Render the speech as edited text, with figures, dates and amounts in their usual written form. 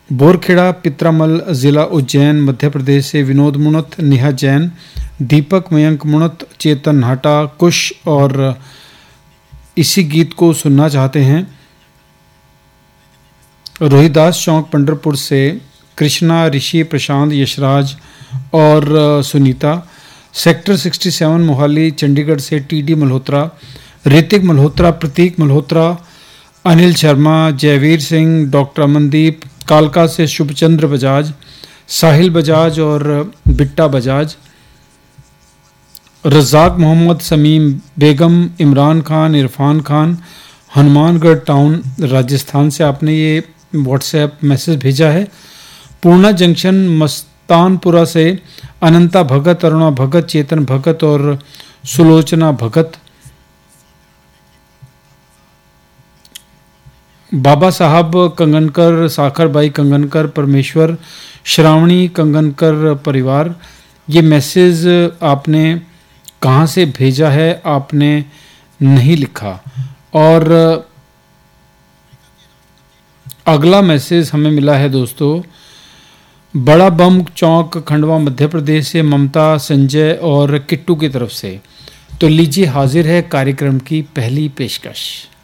बोरखेड़ा पित्रामल जिला उज्जैन मध्य प्रदेश से विनोद मुणत, नेहा जैन, दीपक मयंक मुणत, चेतन हाटा, कुश और इसी गीत को सुनना चाहते हैं। रोहिदास चौक पंडरपुर से कृष्णा, ऋषि, प्रशांत, यशराज और सुनीता। सेक्टर 67 मोहाली चंडीगढ़ से टीडी मल्होत्रा, ऋतिक मल्होत्रा, प्रतीक मल्होत्रा, अनिल शर्मा, जयवीर सिंह, डॉक्टर अमनदीप। कालका से शुभचंद्र बजाज, साहिल बजाज और बिट्टा बजाज। रज़ाक मोहम्मद, समीम बेगम, इमरान खान, इरफान खान, हनुमानगढ़ टाउन राजस्थान से आपने ये व्हाट्सएप मैसेज भेजा है। पूर्णा जंक्शन मस्तानपुरा से अनंता भगत, अरुणा भगत, चेतन भगत और सुलोचना भगत। बाबा साहब कंगनकर, साखर बाई कंगनकर, परमेश्वर, श्रावणी कंगनकर परिवार। ये मैसेज आपने कहाँ से भेजा है आपने नहीं लिखा। और अगला मैसेज हमें मिला है दोस्तों बड़ा बम चौक खंडवा मध्य प्रदेश से ममता, संजय और किट्टू की तरफ से। तो लीजिए हाजिर है कार्यक्रम की पहली पेशकश।